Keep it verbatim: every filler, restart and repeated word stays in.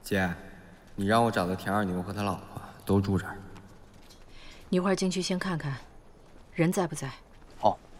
姐，你让我找的田二牛和他老婆都住这儿。 你一会儿进去先看看，人在不在？ 好。